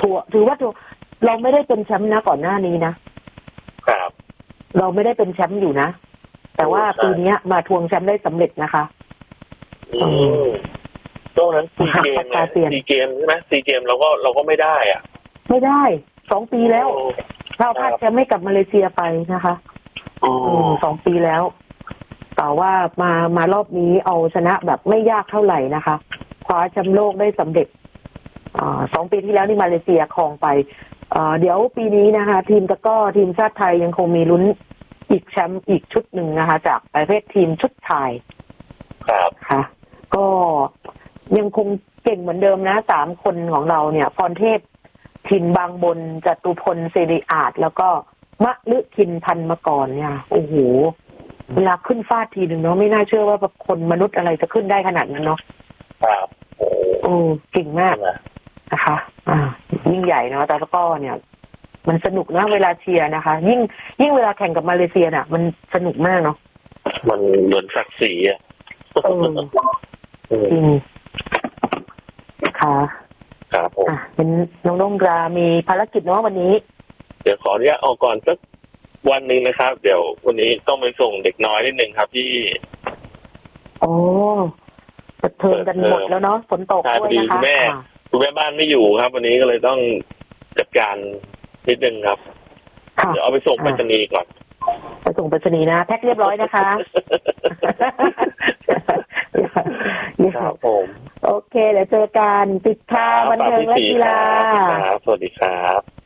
ถือว่าเราไม่ได้เป็นแชมป์นะก่อนหน้านี้นะครับเราไม่ได้เป็นแชมป์อยู่นะแต่ว่าปีนี้มาทวงแชมป์ได้สำเร็จนะคะช่วงนั้นซีเกมใช่ไหมซีเกมเราก็ไม่ได้อ่ะไม่ได้2 ปีแล้วเราพลาดแชมป์ให้กับมาเลเซียไปนะคะ2 ปีแล้วแต่ว่ามารอบนี้เอาชนะแบบไม่ยากเท่าไหร่นะคะคว้าแชมป์โลกได้สำเร็จ2 ปีที่แล้วนี่มาเลเซียครองไปเดี๋ยวปีนี้นะคะทีมตะกร้อทีมชาติไทยยังคงมีลุ้นอีกแชมป์อีกชุดหนึ่งนะคะจากประเภททีมชุดชายครับค่ะก็ยังคงเก่งเหมือนเดิมนะ3 คนของเราเนี่ยพรเทพถิ่นบางบนจตุพลเสรีอาจแล้วก็มะลึคินพันมกรเนี่ยโอ้โหเวลาขึ้นฟาดทีหนึ่งเนาะไม่น่าเชื่อว่าคนมนุษย์อะไรจะขึ้นได้ขนาดนั้นเนาะครับโอ้เก่งมากนะคะยิ่งใหญ่เนาะแต่ก็เนี่ยมันสนุกนะเวลาเชียร์นะคะยิ่งเวลาแข่งกับมาเลเซียน่ะมันสนุกมากเนาะมันเหมือนศักดิ์ศรีอ่ะจริงค่ะครับผมเป็นน้องน้องรามีภารกิจเนาะวันนี้เดี๋ยวขออนุญาตออกก่อนสักวันนึงนะครับเดี๋ยววันนี้ต้องไปส่งเด็กน้อยนิดนึงครับที่โอ้เปิดเทอมกันหมดแล้วเนาะฝนตกด้วยนะคะคุณแม่บ้านไม่อยู่ครับวันนี้ก็เลยต้องจัดการนิดนึงครับเดี๋ยวเอาไปส่งไปรษณีย์ก่อนไปส่งไปรษณีย์นะแพ็คเรียบร้อยนะคะครับผมโอเคเดี๋ยวเจอกันติดข่าวบันเทิงและกีฬาสวัสดีครับ